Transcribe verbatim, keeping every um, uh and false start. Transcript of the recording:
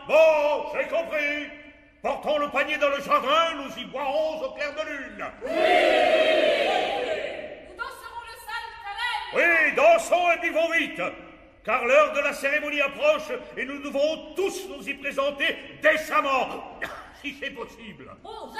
Bon, j'ai compris. Portons le panier dans le jardin, nous y boirons au clair de lune. Nous danserons le saltarel. Oui, dansons et buvons vite, car l'heure de la cérémonie approche et nous devons tous nous y présenter décemment, si c'est possible. Bon,